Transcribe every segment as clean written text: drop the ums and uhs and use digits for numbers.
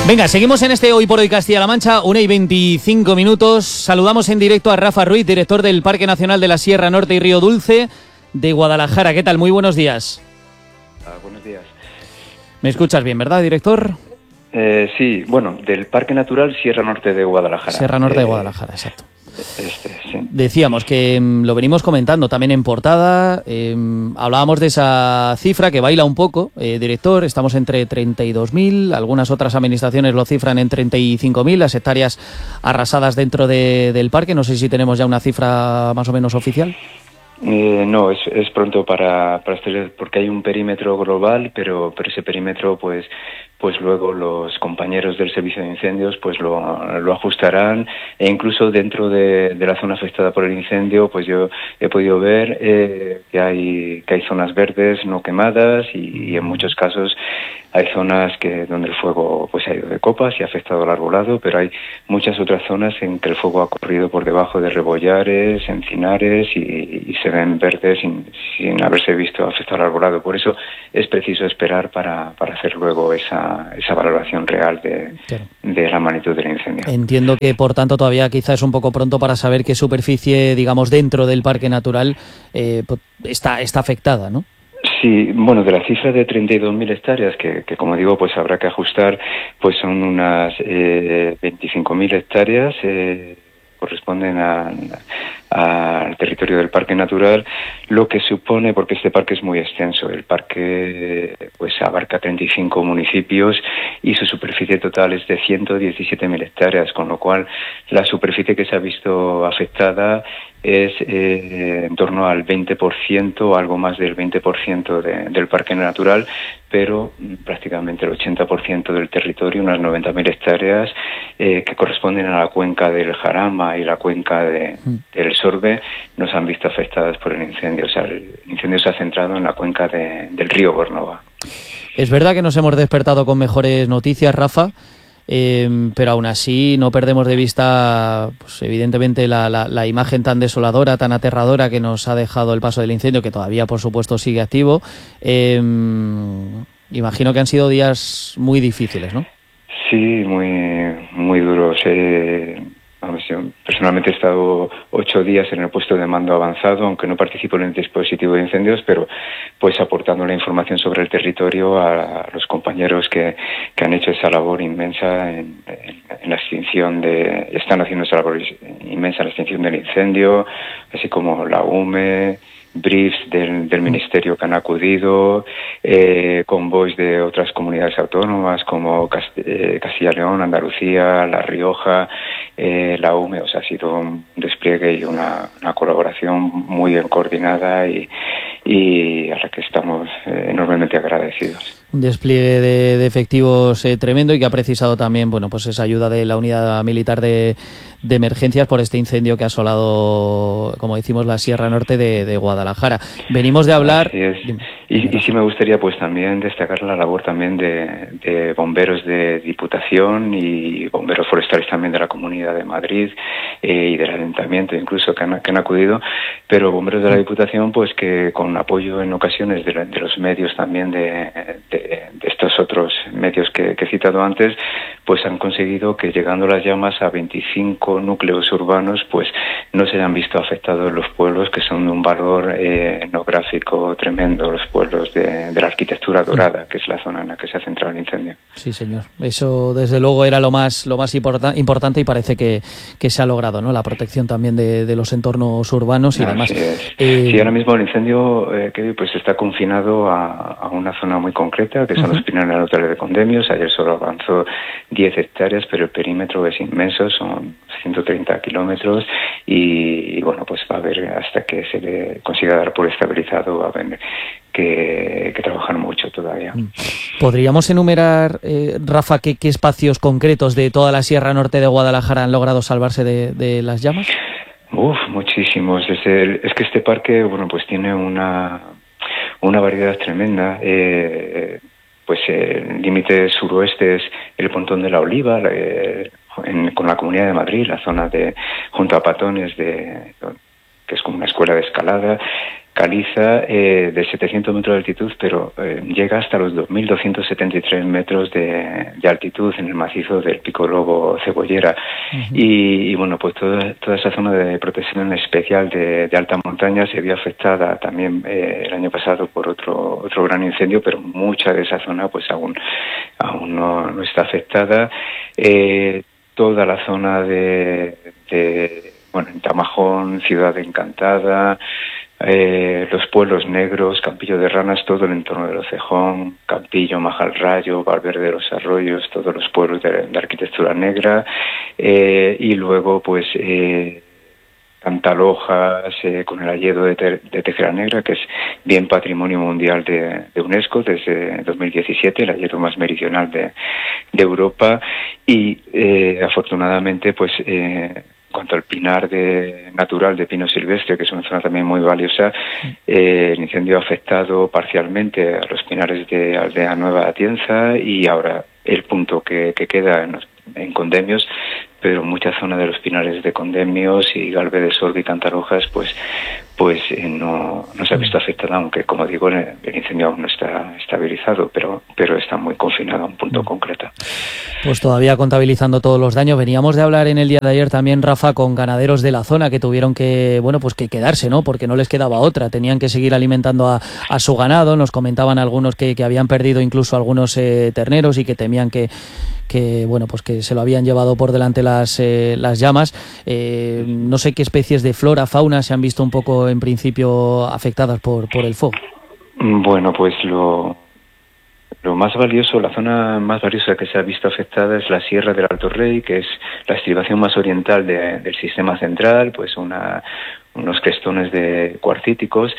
Venga, seguimos en este Hoy por Hoy Castilla-La Mancha, 1:25. Saludamos en directo a Rafa Ruiz, director del Parque Nacional de la Sierra Norte y Río Dulce de Guadalajara. ¿Qué tal? Muy buenos días. Buenos días. ¿Me escuchas bien, verdad, director? Sí, bueno, del Parque Natural Sierra Norte de Guadalajara. Sierra Norte de Guadalajara, exacto. Sí. Decíamos que lo venimos comentando también en portada, hablábamos de esa cifra que baila un poco, director, estamos entre 32.000, algunas otras administraciones lo cifran en 35.000, las hectáreas arrasadas dentro del parque. No sé si tenemos ya una cifra más o menos oficial. No, es pronto para hacer, porque hay un perímetro global, pero ese perímetro pues luego los compañeros del servicio de incendios pues lo ajustarán, e incluso dentro de la zona afectada por el incendio pues yo he podido ver que hay zonas verdes no quemadas y en muchos casos hay zonas donde el fuego pues ha ido de copas y ha afectado al arbolado, pero hay muchas otras zonas en que el fuego ha corrido por debajo de rebollares, encinares y se ven verdes sin haberse visto afectado al arbolado. Por eso es preciso esperar para hacer luego esa valoración real de la magnitud del incendio. Entiendo que, por tanto, todavía quizás es un poco pronto para saber qué superficie, digamos, dentro del parque natural está afectada, ¿no? Sí, bueno, de la cifra de 32.000 hectáreas, que como digo, pues habrá que ajustar, pues son unas 25.000 hectáreas, corresponden al territorio del parque natural, lo que supone, porque este parque es muy extenso, el parque pues abarca 35 municipios y su superficie total es de 117.000 hectáreas, con lo cual la superficie que se ha visto afectada es en torno al 20%, algo más del 20% del parque natural, pero prácticamente el 80% del territorio, unas 90.000 hectáreas, que corresponden a la cuenca del Jarama y la cuenca del Sorbe, nos han visto afectadas por el incendio. O sea, el incendio se ha centrado en la cuenca del río Bornova. Es verdad que nos hemos despertado con mejores noticias, Rafa, pero aún así no perdemos de vista, pues, evidentemente, la imagen tan desoladora, tan aterradora que nos ha dejado el paso del incendio, que todavía, por supuesto, sigue activo. Imagino que han sido días muy difíciles, ¿no? Sí, muy duros. Yo personalmente he estado 8 días en el puesto de mando avanzado, aunque no participo en el dispositivo de incendios, pero pues aportando la información sobre el territorio a los compañeros que han hecho esa labor inmensa en la extinción están haciendo esa labor inmensa en la extinción del incendio, así como la UME, briefs del Ministerio que han acudido, convoys de otras comunidades autónomas como Castilla y León, Andalucía, La Rioja, la UME. O sea, ha sido un despliegue y una colaboración muy bien coordinada y a la que estamos enormemente agradecidos. Un despliegue de efectivos tremendo, y que ha precisado también, bueno, pues esa ayuda de la unidad militar de emergencias por este incendio que ha asolado, como decimos, la Sierra Norte de Guadalajara. Venimos de hablar... Así es. Y sí me gustaría pues también destacar la labor también de bomberos de Diputación y bomberos forestales también de la Comunidad de Madrid y del Ayuntamiento incluso que han acudido, pero bomberos de la Diputación pues que con apoyo en ocasiones de los medios también de estos otros medios que he citado antes, pues han conseguido que, llegando las llamas a 25 núcleos urbanos, pues no se hayan visto afectados los pueblos, que son de un valor etnográfico tremendo, los pueblos de la arquitectura dorada, que es la zona en la que se ha centrado el incendio. Sí, señor. Eso, desde luego, era lo más importante, y parece que se ha logrado, ¿no? La protección también de los entornos urbanos y demás. Sí, ahora mismo el incendio pues está confinado a una zona muy concreta, que son los Pinares Naturales de Condemios. Ayer solo avanzó 10 hectáreas, pero el perímetro es inmenso, son 130 kilómetros y bueno, pues va a haber, hasta que se le consiga dar por estabilizado, va a haber que trabajar mucho todavía. ¿Podríamos enumerar, Rafa, qué espacios concretos de toda la Sierra Norte de Guadalajara han logrado salvarse de las llamas? Muchísimos. Es que este parque, bueno, pues tiene una variedad tremenda. Pues el límite suroeste es el Pontón de la Oliva, con la Comunidad de Madrid, la zona junto a Patones, que es como una escuela de escalada. caliza de 700 metros de altitud, pero llega hasta los 2.273 metros de altitud en el macizo del Pico Lobo Cebollera. Y bueno, pues toda esa zona de protección especial de alta montaña se vio afectada también el año pasado por otro gran incendio, pero mucha de esa zona pues aún no está afectada. Toda la zona en Tamajón, Ciudad Encantada, los pueblos negros, Campillo de Ranas, todo el entorno de Los Cejón, Campillo, Majalrayo, Valverde de los Arroyos, todos los pueblos de arquitectura negra, y luego pues Cantalojas, con el hayedo de Tejera Negra, que es bien patrimonio mundial de UNESCO desde 2017, el hayedo más meridional de Europa, y afortunadamente pues en cuanto al pinar natural de pino silvestre, que es una zona también muy valiosa, el incendio ha afectado parcialmente a los pinares de Aldea Nueva Atienza, y ahora el punto que queda en Condemios, pero mucha zona de los pinares de Condemios y Galve de Sorbe y Cantalojas pues no se ha visto afectada, aunque como digo el incendio aún no está estabilizado, pero está muy confinado a un punto concreto. Pues todavía contabilizando todos los daños. Veníamos de hablar en el día de ayer también, Rafa, con ganaderos de la zona que tuvieron que quedarse, ¿no? Porque no les quedaba otra, tenían que seguir alimentando a su ganado. Nos comentaban algunos que habían perdido incluso algunos terneros y que temían que se lo habían llevado por delante las llamas. No sé qué especies de flora, fauna se han visto un poco en principio afectadas por el fuego. Bueno, pues lo más valioso, la zona más valiosa que se ha visto afectada es la Sierra del Alto Rey, que es la estribación más oriental del sistema central, pues unos crestones de cuarcíticos,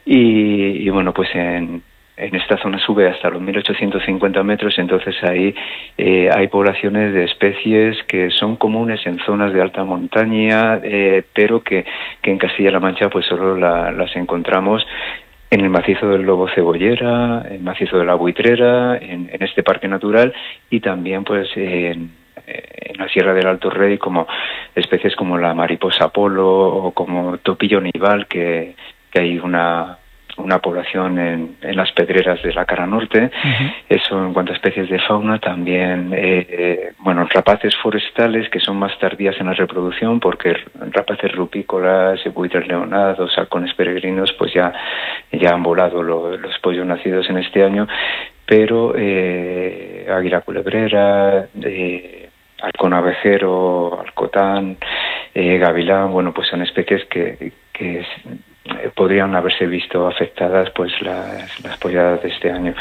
y bueno, pues en esta zona sube hasta los 1.850 metros, entonces ahí hay poblaciones de especies que son comunes en zonas de alta montaña, pero que en Castilla-La Mancha pues solo las encontramos en el macizo del Lobo Cebollera, en el macizo de la Buitrera, en este parque natural, y también pues en la Sierra del Alto Rey, como especies como la mariposa polo o como topillo nival, que hay una población en las pedreras de la cara norte. Eso en cuanto a especies de fauna. También rapaces forestales que son más tardías en la reproducción, porque rapaces rupícolas, buitres leonados, halcones peregrinos pues ya han volado los pollos nacidos en este año, pero águila culebrera, halcón abejero, alcotán, gavilán, bueno, pues son especies que podrían haberse visto afectadas pues las polladas de este año.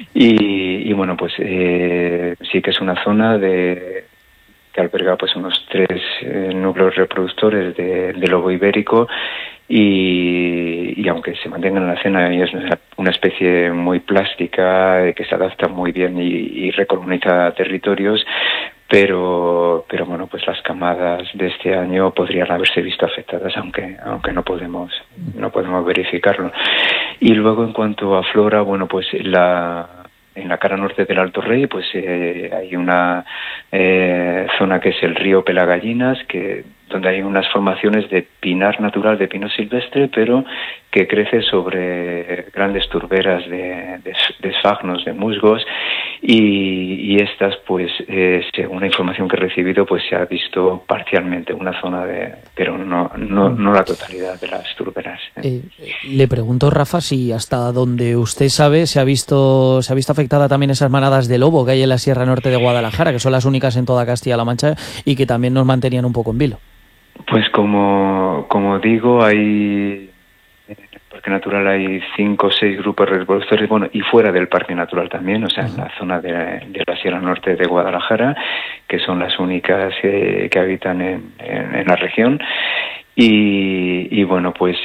Y bueno, pues sí que es una zona que alberga pues unos 3 núcleos reproductores de lobo ibérico, y aunque se mantenga en la zona y es una especie muy plástica, que se adapta muy bien y recoloniza territorios, pero bueno, pues las camadas de este año podrían haberse visto afectadas, aunque no podemos verificarlo. Y luego en cuanto a flora, bueno, pues en la cara norte del Alto Rey pues hay una zona que es el río Pelagallinas, donde hay unas formaciones de pinar natural, de pino silvestre, pero que crece sobre grandes turberas de esfagnos, de musgos, y estas pues según la información que he recibido pues se ha visto parcialmente una zona pero no la totalidad de las turberas. Le pregunto, Rafa, si hasta donde usted sabe se ha visto afectada también esas manadas de lobo que hay en la Sierra Norte de Guadalajara, que son las únicas en toda Castilla-La Mancha y que también nos mantenían un poco en vilo. Pues como digo, en el Parque Natural hay 5 o 6 grupos reproductores, bueno, y fuera del Parque Natural también, o sea, en la zona de la Sierra Norte de Guadalajara, que son las únicas que habitan en la región. Y bueno, pues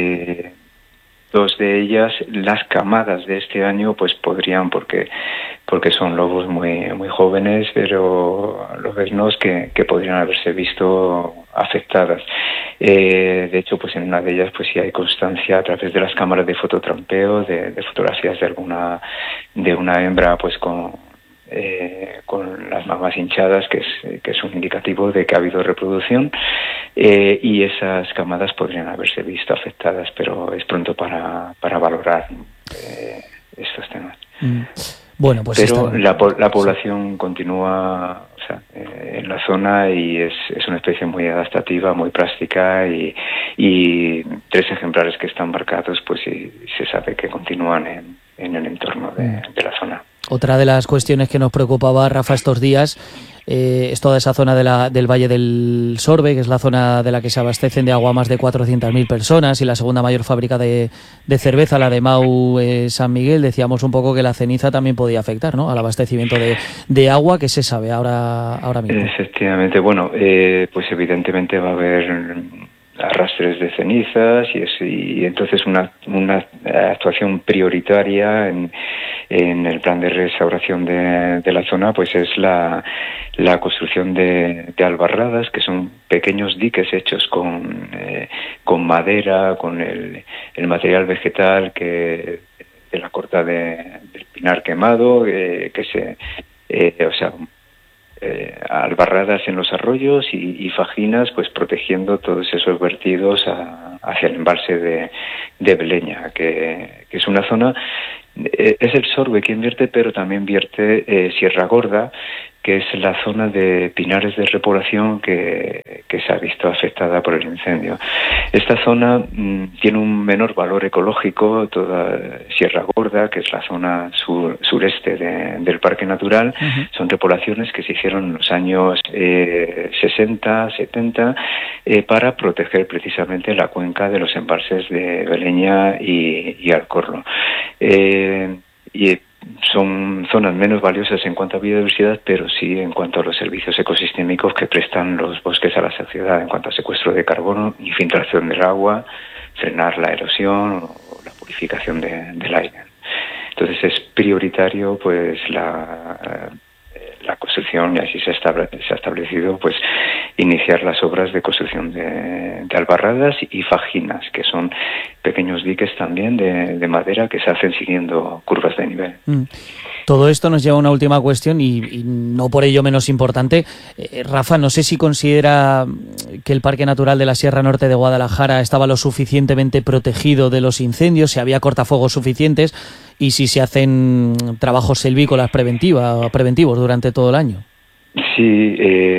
2 de ellas, las camadas de este año, pues podrían, porque son lobos muy muy jóvenes, pero lobeznos que podrían haberse visto afectadas. De hecho, pues en una de ellas pues sí hay constancia a través de las cámaras de fototrampeo, de fotografías de una hembra pues con las mamas hinchadas, que es un indicativo de que ha habido reproducción. y esas camadas podrían haberse visto afectadas, pero es pronto para valorar estos temas. Bueno, pues pero la población continúa, o sea, en la zona, y es una especie muy adaptativa, muy plástica, y 3 ejemplares que están marcados, pues sí, se sabe que continúan en el entorno de la zona. Otra de las cuestiones que nos preocupaba, Rafa, estos días es toda esa zona del Valle del Sorbe, que es la zona de la que se abastecen de agua más de 400.000 personas, y la segunda mayor fábrica de cerveza, la de Mau San Miguel. Decíamos un poco que la ceniza también podía afectar, ¿no?, al abastecimiento de agua. ¿Qué se sabe ahora mismo? Efectivamente, bueno, pues evidentemente va a haber arrastres de cenizas, y entonces una actuación prioritaria en el plan de restauración de la zona, pues es la construcción de albarradas, que son pequeños diques hechos con madera, con el material vegetal de la corta del pinar quemado, albarradas en los arroyos y fajinas, pues protegiendo todos esos vertidos hacia el embalse de Beleña, que es una zona, es el Sorbe quien vierte, pero también vierte Sierra Gorda, que es la zona de pinares de repoblación que se ha visto afectada por el incendio. Esta zona tiene un menor valor ecológico. Toda Sierra Gorda, que es la zona sureste del Parque Natural, son repoblaciones que se hicieron en los años 60, 70, para proteger precisamente la cuenca de los embalses de Beleña y Alcorlo. Y son zonas menos valiosas en cuanto a biodiversidad, pero sí en cuanto a los servicios ecosistémicos que prestan los bosques a la sociedad, en cuanto a secuestro de carbono, infiltración del agua, frenar la erosión o la purificación del aire. Entonces es prioritario, pues, la construcción, y así se ha establecido, pues, iniciar las obras de construcción de albarradas y fajinas, que son pequeños diques también de madera que se hacen siguiendo curvas de nivel. Todo esto nos lleva a una última cuestión, y no por ello menos importante. Rafa, no sé si considera que el Parque Natural de la Sierra Norte de Guadalajara estaba lo suficientemente protegido de los incendios, si había cortafuegos suficientes y si se hacen trabajos silvícolas preventivos durante todo el año. Sí,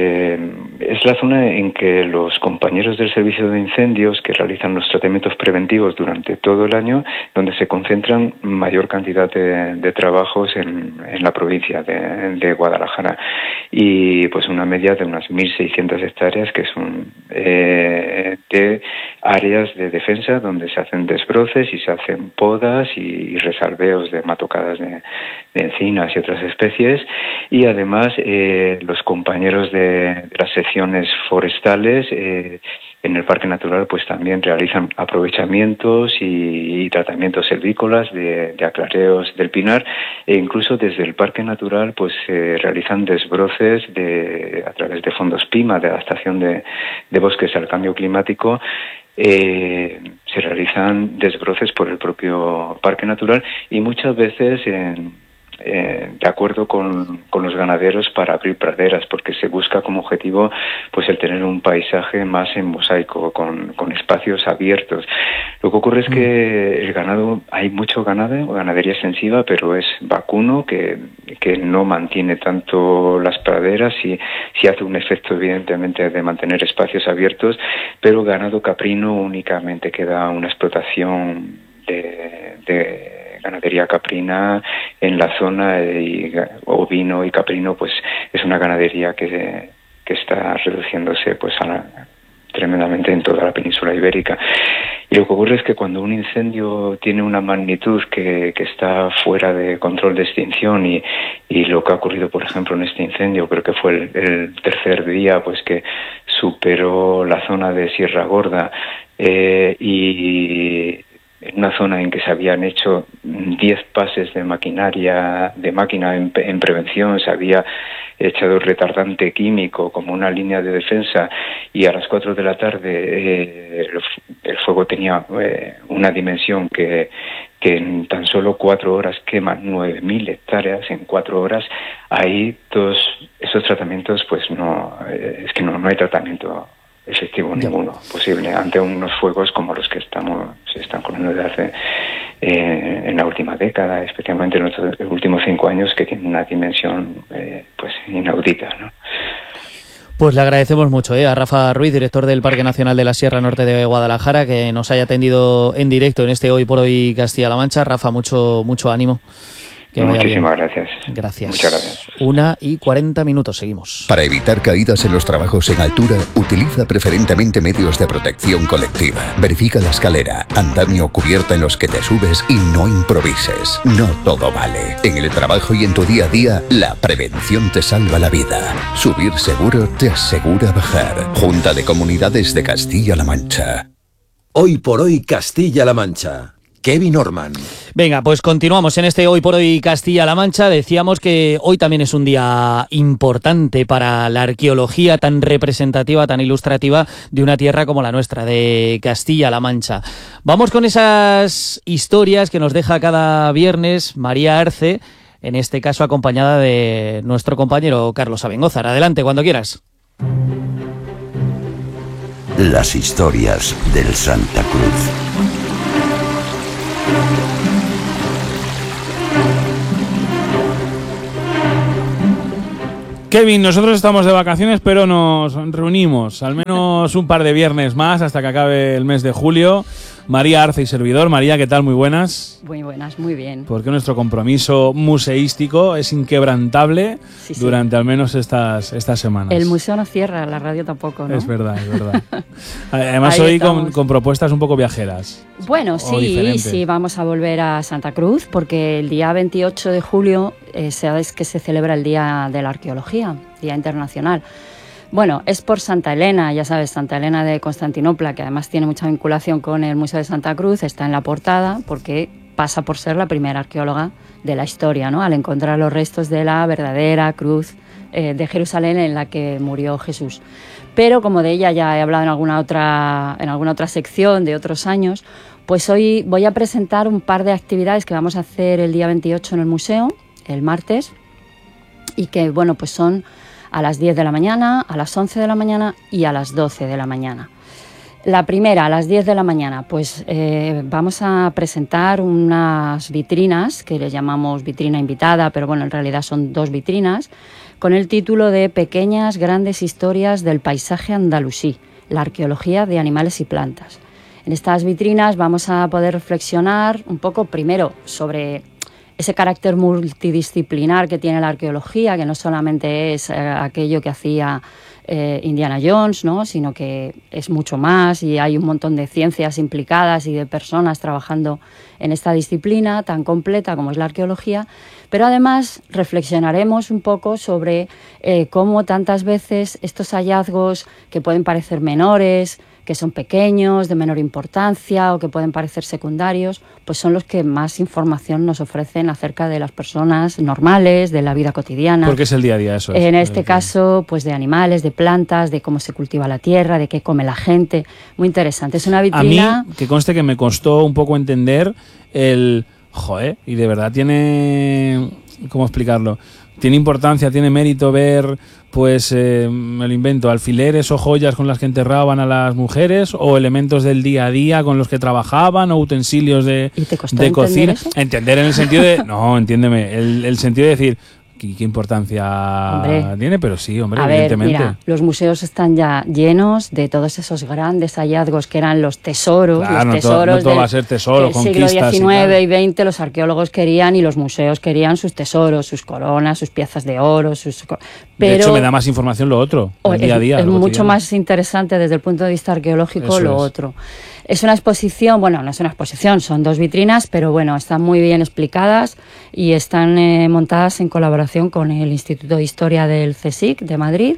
es la zona en que los compañeros del servicio de incendios, que realizan los tratamientos preventivos durante todo el año, donde se concentran mayor cantidad de trabajos en la provincia de Guadalajara, y pues una media de unas 1.600 hectáreas que son de áreas de defensa, donde se hacen desbroces y se hacen podas y resalveos de matocadas de encinas y otras especies, y además los compañeros de las secciones forestales en el Parque Natural, pues también realizan aprovechamientos y tratamientos silvícolas de aclareos del pinar, e incluso desde el Parque Natural pues se realizan desbroces a través de fondos PIMA, de adaptación de bosques al cambio climático. Se realizan desbroces por el propio Parque Natural, y muchas veces de acuerdo con los ganaderos, para abrir praderas, porque se busca como objetivo pues el tener un paisaje más en mosaico, con espacios abiertos. Lo que ocurre es que el ganado, hay mucho ganado, ganadería extensiva, pero es vacuno, que no mantiene tanto las praderas, y sí hace un efecto evidentemente de mantener espacios abiertos, pero ganado caprino únicamente queda una explotación de ganadería caprina en la zona, y ovino y caprino pues es una ganadería que está reduciéndose pues tremendamente en toda la península ibérica. Y lo que ocurre es que cuando un incendio tiene una magnitud que está fuera de control de extinción, y lo que ha ocurrido por ejemplo en este incendio, creo que fue el tercer día, pues que superó la zona de Sierra Gorda, y en una zona en que se habían hecho 10 pases de máquina en prevención, se había echado retardante químico como una línea de defensa, y a las 4 de la tarde el fuego tenía una dimensión que en tan solo 4 horas quema 9.000 hectáreas en 4 horas. Ahí todos esos tratamientos, pues no hay tratamiento efectivo ninguno posible ante unos fuegos como los que se están corriendo desde hace en la última década, especialmente en los últimos 5 años, que tienen una dimensión pues inaudita, ¿no? Pues le agradecemos mucho a Rafa Ruiz, director del Parque Nacional de la Sierra Norte de Guadalajara, que nos haya atendido en directo en este Hoy por Hoy Castilla-La Mancha. Rafa, mucho ánimo. Muchísimas gracias. Gracias. Muchas gracias. 1:40, seguimos. Para evitar caídas en los trabajos en altura, utiliza preferentemente medios de protección colectiva. Verifica la escalera, andamio o cubierta en los que te subes y no improvises. No todo vale. En el trabajo y en tu día a día, la prevención te salva la vida. Subir seguro te asegura bajar. Junta de Comunidades de Castilla-La Mancha. Hoy por Hoy Castilla-La Mancha. Kevin Orman. Venga, pues continuamos en este Hoy por Hoy Castilla-La Mancha. Decíamos que hoy también es un día importante para la arqueología tan representativa, tan ilustrativa de una tierra como la nuestra, de Castilla-La Mancha. Vamos con esas historias que nos deja cada viernes María Arce, en este caso acompañada de nuestro compañero Carlos Abengózar. Adelante, cuando quieras. Las historias del Santa Cruz. Kevin, nosotros estamos de vacaciones, pero nos reunimos al menos un par de viernes más hasta que acabe el mes de julio. María Arce y servidor. María, ¿qué tal? Muy buenas. Muy buenas, muy bien. Porque nuestro compromiso museístico es inquebrantable durante al menos estas semanas. El museo no cierra, la radio tampoco, ¿no? Es verdad, es verdad. Además hoy con propuestas un poco viajeras. Bueno, sí, vamos a volver a Santa Cruz porque el día 28 de julio sabéis que se celebra el Día de la Arqueología, Día Internacional. Bueno, es por Santa Elena, ya sabes, Santa Elena de Constantinopla, que además tiene mucha vinculación con el Museo de Santa Cruz, está en la portada porque pasa por ser la primera arqueóloga de la historia, ¿no? Al encontrar los restos de la verdadera cruz de Jerusalén en la que murió Jesús. Pero como de ella ya he hablado en alguna otra sección de otros años, pues hoy voy a presentar un par de actividades que vamos a hacer el día 28 en el museo, el martes, y que, bueno, pues son a las 10 de la mañana, a las 11 de la mañana y a las 12 de la mañana. La primera, a las 10 de la mañana, pues vamos a presentar unas vitrinas que le llamamos vitrina invitada, pero bueno, en realidad son 2 vitrinas, con el título de Pequeñas Grandes Historias del Paisaje Andalusí, la arqueología de animales y plantas. En estas vitrinas vamos a poder reflexionar un poco primero sobre ese carácter multidisciplinar que tiene la arqueología, que no solamente es aquello que hacía Indiana Jones, ¿no? Sino que es mucho más y hay un montón de ciencias implicadas y de personas trabajando en esta disciplina tan completa como es la arqueología, pero además reflexionaremos un poco sobre cómo tantas veces estos hallazgos que pueden parecer menores, que son pequeños, de menor importancia o que pueden parecer secundarios, pues son los que más información nos ofrecen acerca de las personas normales, de la vida cotidiana. Porque es el día a día eso. En este caso, pues de animales, de plantas, de cómo se cultiva la tierra, de qué come la gente. Muy interesante. Es una vitrina... A mí, que conste que me costó un poco entender el... Joder, y de verdad tiene... ¿Cómo explicarlo? Tiene importancia, tiene mérito ver, pues, me lo invento, alfileres o joyas con las que enterraban a las mujeres, o elementos del día a día con los que trabajaban, o utensilios de cocina. Eso? Entender en el sentido de... No, entiéndeme, el sentido de decir... ¿Qué importancia tiene? Pero sí, hombre, evidentemente. Mira, los museos están ya llenos de todos esos grandes hallazgos que eran los tesoros. Claro, los tesoros no todo va a ser tesoro, del siglo XIX y XX, los arqueólogos querían y los museos querían sus tesoros, sus coronas, sus piezas de oro. Pero, de hecho, me da más información lo otro, el día a día. Es mucho más interesante desde el punto de vista arqueológico lo otro. Es una exposición, bueno, no es una exposición, son 2 vitrinas, pero bueno, están muy bien explicadas y están montadas en colaboración con el Instituto de Historia del CSIC de Madrid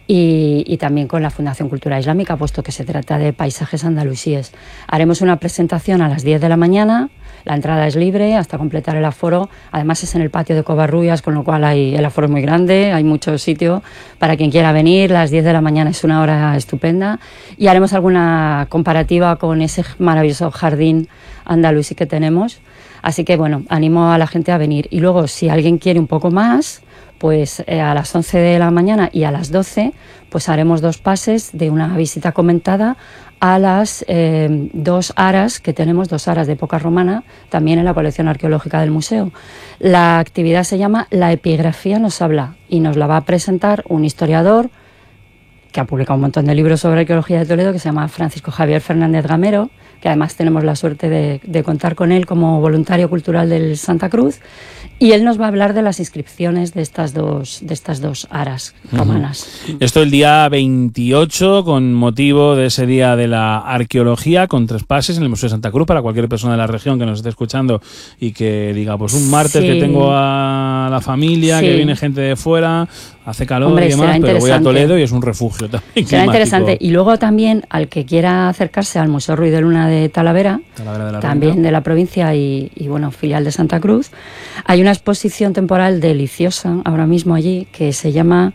y también con la Fundación Cultura Islámica, puesto que se trata de paisajes andalusíes. Haremos una presentación a las 10 de la mañana, la entrada es libre hasta completar el aforo, además es en el patio de Covarrubias, con lo cual el aforo es muy grande, hay mucho sitio para quien quiera venir, las 10 de la mañana es una hora estupenda y haremos alguna comparativa con ese maravilloso jardín andalusí que tenemos, así que bueno, animo a la gente a venir y luego si alguien quiere un poco más, pues a las 11 de la mañana y a las 12 pues haremos 2 pases de una visita comentada a las 2 aras que tenemos, 2 aras de época romana, también en la colección arqueológica del museo. La actividad se llama La epigrafía nos habla y nos la va a presentar un historiador que ha publicado un montón de libros sobre arqueología de Toledo, que se llama Francisco Javier Fernández Gamero, que además tenemos la suerte de contar con él como voluntario cultural del Santa Cruz, y él nos va a hablar de las inscripciones de estas dos aras romanas. Esto el día 28, con motivo de ese día de la arqueología, con 3 pases en el Museo de Santa Cruz, para cualquier persona de la región que nos esté escuchando y que diga, pues un martes que tengo a la familia, que viene gente de fuera, hace calor y demás, pero voy a Toledo y es un refugio también. Será interesante. Y luego también, al que quiera acercarse al Museo Ruiz de Luna de Talavera también de la provincia y bueno, filial de Santa Cruz, hay una exposición temporal deliciosa ahora mismo allí que se llama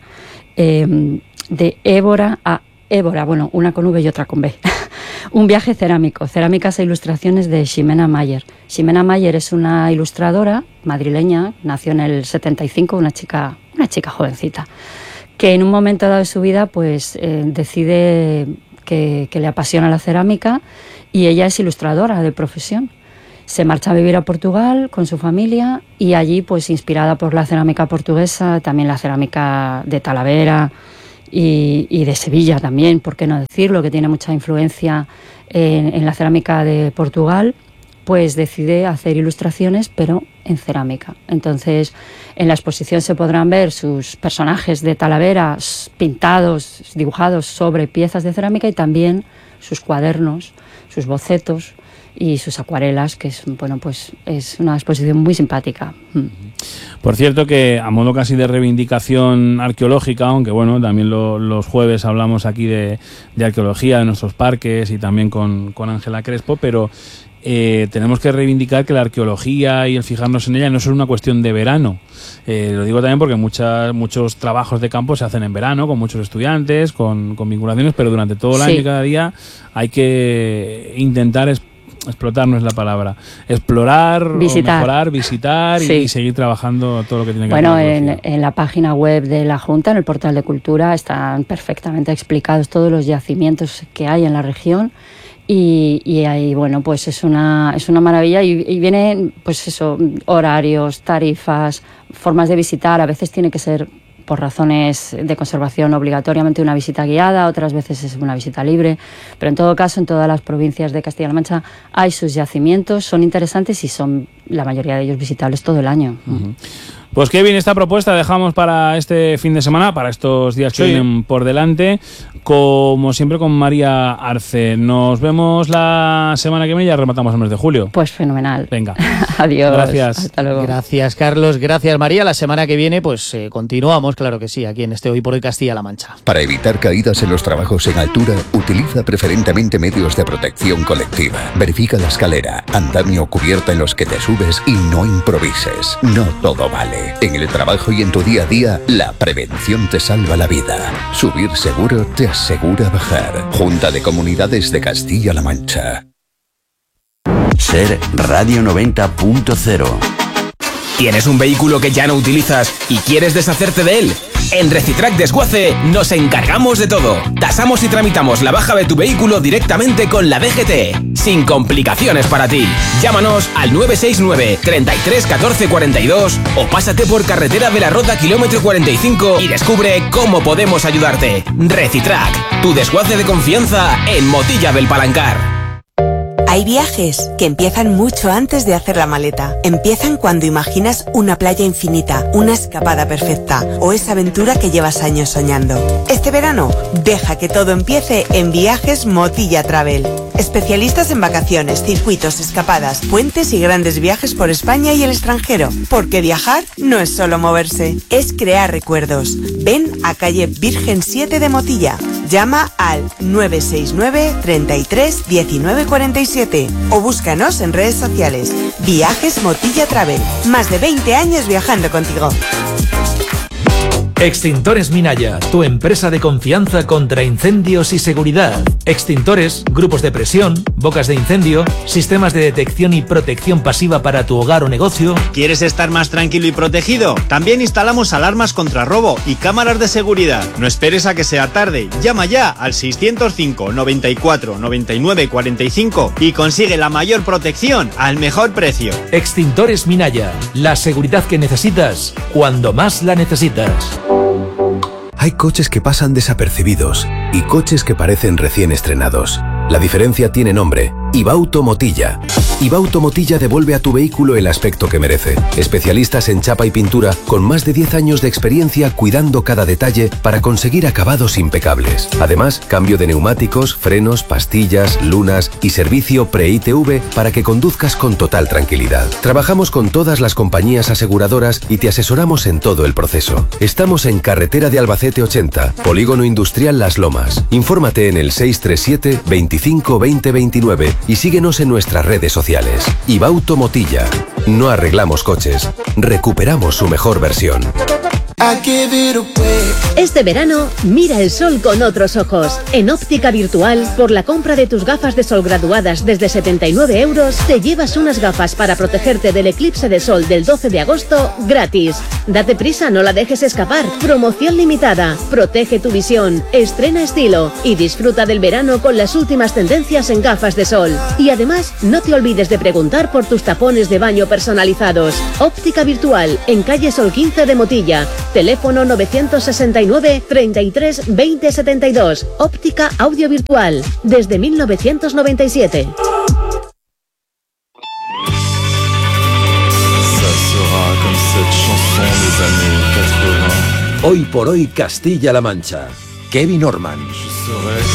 De Évora a Évora, bueno, una con V y otra con B. Un viaje cerámico, cerámicas e ilustraciones de Ximena Mayer. Ximena Mayer es una ilustradora madrileña, nació en el 75, una chica jovencita, que en un momento dado de su vida pues decide que le apasiona la cerámica, y ella es ilustradora de profesión. Se marcha a vivir a Portugal con su familia y allí, pues inspirada por la cerámica portuguesa, también la cerámica de Talavera y de Sevilla también, por qué no decirlo, que tiene mucha influencia en la cerámica de Portugal, pues decide hacer ilustraciones pero en cerámica. Entonces en la exposición se podrán ver sus personajes de Talavera pintados, dibujados sobre piezas de cerámica, y también sus cuadernos, sus bocetos y sus acuarelas, que es, bueno, pues es una exposición muy simpática. Por cierto, que a modo casi de reivindicación arqueológica, aunque bueno, también los jueves hablamos aquí de arqueología, de nuestros parques, y también con Ángela Crespo, pero tenemos que reivindicar que la arqueología y el fijarnos en ella no es una cuestión de verano. Lo digo también porque muchos trabajos de campo se hacen en verano, con muchos estudiantes, con vinculaciones, pero durante todo el año y cada día hay que intentar explotar, no es la palabra, explorar, visitar. Mejorar, visitar y seguir trabajando todo lo que tiene que ver con la arqueología. En la página web de la Junta, en el portal de Cultura, están perfectamente explicados todos los yacimientos que hay en la región. Y ahí, bueno, pues es una maravilla, y vienen, pues eso, horarios, tarifas, formas de visitar. A veces tiene que ser por razones de conservación obligatoriamente una visita guiada, otras veces es una visita libre, pero en todo caso en todas las provincias de Castilla-La Mancha hay sus yacimientos, son interesantes y son la mayoría de ellos visitables todo el año. Pues qué bien esta propuesta dejamos para este fin de semana, para estos días que vienen por delante, como siempre con María Arce. Nos vemos la semana que viene y ya rematamos el mes de julio. Pues fenomenal. Venga. Adiós. Gracias. Hasta luego. Gracias, Carlos. Gracias, María. La semana que viene pues continuamos, claro que sí, aquí en Hoy por Hoy Castilla-La Mancha. Para evitar caídas en los trabajos en altura, utiliza preferentemente medios de protección colectiva. Verifica la escalera, andamio o cubierta en los que te subes y no improvises. No todo vale. En el trabajo y en tu día a día, la prevención te salva la vida. Subir seguro te asegura bajar. Junta de Comunidades de Castilla-La Mancha. Ser Radio 90.0. ¿Tienes un vehículo que ya no utilizas y quieres deshacerte de él? En Recitrac Desguace nos encargamos de todo. Tasamos y tramitamos la baja de tu vehículo directamente con la DGT, sin complicaciones para ti. Llámanos al 969 33 14 42 o pásate por Carretera de la Roda kilómetro 45 y descubre cómo podemos ayudarte. Recitrac, tu desguace de confianza en Motilla del Palancar. Hay viajes que empiezan mucho antes de hacer la maleta. Empiezan cuando imaginas una playa infinita, una escapada perfecta o esa aventura que llevas años soñando. Este verano, deja que todo empiece en Viajes Motilla Travel. Especialistas en vacaciones, circuitos, escapadas, puentes y grandes viajes por España y el extranjero. Porque viajar no es solo moverse, es crear recuerdos. Ven a calle Virgen 7 de Motilla. Llama al 969 33 19 47 o búscanos en redes sociales. Viajes Motilla Travel. Más de 20 años viajando contigo. Extintores Minaya, tu empresa de confianza contra incendios y seguridad. Extintores, grupos de presión, bocas de incendio, sistemas de detección y protección pasiva para tu hogar o negocio. ¿Quieres estar más tranquilo y protegido? También instalamos alarmas contra robo y cámaras de seguridad. No esperes a que sea tarde. Llama ya al 605 94 99 45 y consigue la mayor protección al mejor precio. Extintores Minaya, la seguridad que necesitas cuando más la necesitas. Hay coches que pasan desapercibidos y coches que parecen recién estrenados. La diferencia tiene nombre: Ibauto Motilla. Ibauto Motilla devuelve a tu vehículo el aspecto que merece. Especialistas en chapa y pintura con más de 10 años de experiencia cuidando cada detalle para conseguir acabados impecables. Además, cambio de neumáticos, frenos, pastillas, lunas y servicio pre-ITV para que conduzcas con total tranquilidad. Trabajamos con todas las compañías aseguradoras y te asesoramos en todo el proceso. Estamos en Carretera de Albacete 80, Polígono Industrial Las Lomas. Infórmate en el 637 25 20 29 y síguenos en nuestras redes sociales. Ibauto Motilla. No arreglamos coches, recuperamos su mejor versión. Este verano, mira el sol con otros ojos. En Óptica Virtual, por la compra de tus gafas de sol graduadas desde 79 euros, te llevas unas gafas para protegerte del eclipse de sol del 12 de agosto gratis. Date prisa, no la dejes escapar. Promoción limitada. Protege tu visión, estrena estilo y disfruta del verano con las últimas tendencias en gafas de sol. Y además, no te olvides de preguntar por tus tapones de baño personalizados. Óptica Virtual, en calle Sol 15 de Motilla. Teléfono 969 33 20 72. Óptica Audio Virtual, desde 1997. Hoy por hoy Castilla-La Mancha. Kevin Orman.